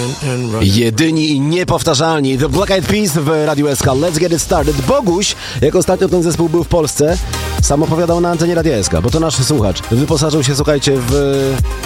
Jedyni i niepowtarzalni The Black Eyed Peas w Radiu SK. Let's get it started. Boguś, jak ostatnio ten zespół był w Polsce, sam opowiadał na antenie Radia SK, bo to nasz słuchacz. Wyposażył się, słuchajcie, w